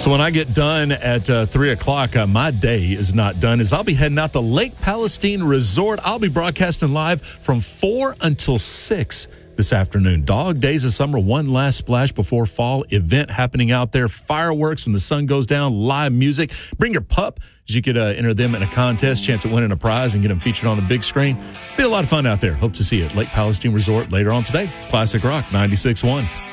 So when I get done at 3 o'clock, my day is not done, as I'll be heading out to Lake Palestine Resort. I'll be broadcasting live from 4 until 6 this afternoon. Dog Days of Summer, one last splash before fall event happening out there. Fireworks when the sun goes down, live music. Bring your pup, as you could enter them in a contest, chance of winning a prize and get them featured on a big screen. Be a lot of fun out there. Hope to see you at Lake Palestine Resort later on today. It's Classic Rock 96.1.